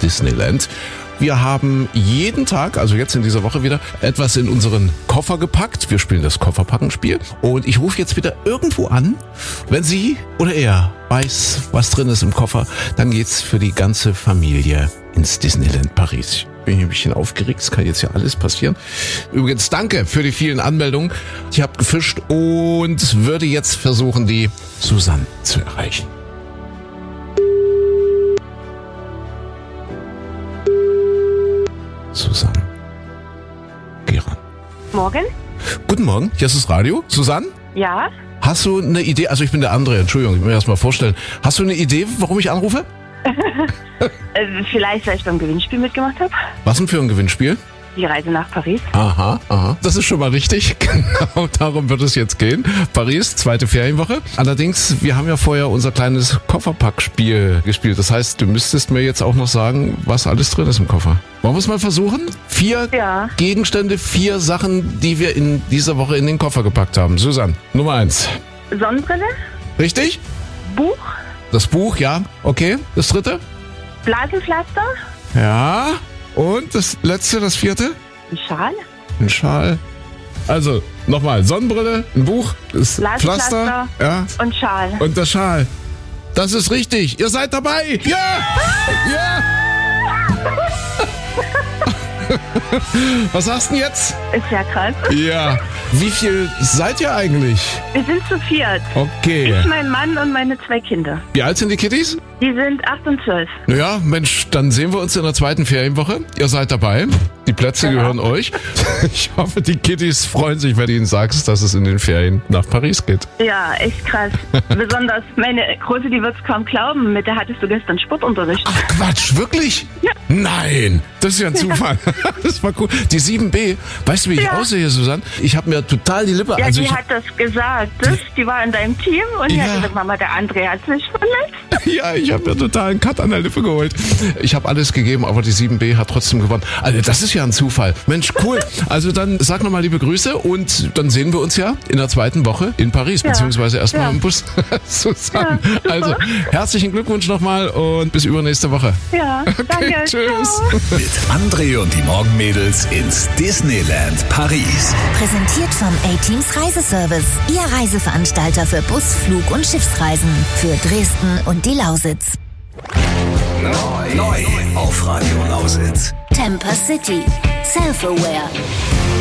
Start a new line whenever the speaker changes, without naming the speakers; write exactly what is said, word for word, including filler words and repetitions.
Disneyland. Wir haben jeden Tag, also jetzt in dieser Woche wieder, etwas in unseren Koffer gepackt. Wir spielen das Kofferpackenspiel. Und ich rufe jetzt wieder irgendwo an. Wenn sie oder er weiß, was drin ist im Koffer, dann geht's für die ganze Familie ins Disneyland Paris. Bin ich ein bisschen aufgeregt, es kann jetzt ja alles passieren. Übrigens, danke für die vielen Anmeldungen. Ich habe gefischt und würde jetzt versuchen, die Susanne zu erreichen. Susanne. Geh ran.
Morgen?
Guten Morgen, hier ist das Radio. Susanne?
Ja?
Hast du eine Idee? Also ich bin der André, Entschuldigung, ich muss mir erst mal vorstellen. Hast du eine Idee, warum ich anrufe?
äh, vielleicht, weil ich beim Gewinnspiel mitgemacht habe.
Was denn für ein Gewinnspiel?
Die Reise nach Paris.
Aha, aha. Das ist schon mal richtig. Genau darum wird es jetzt gehen. Paris, zweite Ferienwoche. Allerdings, wir haben ja vorher unser kleines Kofferpackspiel gespielt. Das heißt, du müsstest mir jetzt auch noch sagen, was alles drin ist im Koffer. Wollen wir es mal versuchen? Vier
Ja.
Gegenstände, vier Sachen, die wir in dieser Woche in den Koffer gepackt haben. Susanne, Nummer eins.
Sonnenbrille?
Richtig?
Buch?
Das Buch, ja. Okay. Das dritte?
Blasenpflaster?
Ja. Und das letzte, das vierte?
Ein Schal?
Ein Schal. Also, nochmal, Sonnenbrille, ein Buch, das Pflaster, ja,
und Schal.
und der Schal. Das ist richtig. Ihr seid dabei. Ja! Ja! Was hast du denn jetzt?
Ist ja krass.
Ja. Wie viel seid ihr eigentlich?
Wir sind zu viert.
Okay.
Ich, mein Mann und meine zwei Kinder.
Wie alt sind die Kitties?
Die sind acht und zwölf.
Naja, Mensch, dann sehen wir uns in der zweiten Ferienwoche. Ihr seid dabei. Die Plätze
Genau.
gehören euch. Ich hoffe, die Kitties freuen sich, wenn du ihnen sagst, dass es in den Ferien nach Paris geht.
Ja, echt krass. Besonders meine Große, die wird es kaum glauben. Mit der hattest du gestern Sportunterricht.
Ach Quatsch, wirklich?
Ja.
Nein, das ist ja ein Zufall. Das war cool. Die sieben B, weißt du, wie ich
Ja.
aussehe, Susanne? Ich habe mir total die Lippe...
Ja,
also
die
ich,
hat das gesagt. Das, die war in deinem Team und die
Ja.
hat gesagt, Mama, der André hat sich verletzt.
ja, ich habe mir total einen Cut an der Lippe geholt. Ich habe alles gegeben, aber die sieben B hat trotzdem gewonnen. Also das ist ja ein Zufall. Mensch, cool. Also dann sag nochmal liebe Grüße und dann sehen wir uns ja in der zweiten Woche in Paris,
Ja.
beziehungsweise erstmal
Ja.
im Bus. Susanne,
Ja, super.
also herzlichen Glückwunsch nochmal und bis übernächste Woche.
Ja, danke.
Tschüss.
Ciao.
Mit André und die Morgenmädels ins Disneyland Paris.
Präsentiert vom A-Teams Reiseservice. Ihr Reiseveranstalter für Bus-, Flug- und Schiffsreisen. Für Dresden und die Lausitz.
Neu auf Radio Lausitz.
Temper City. Self-Aware.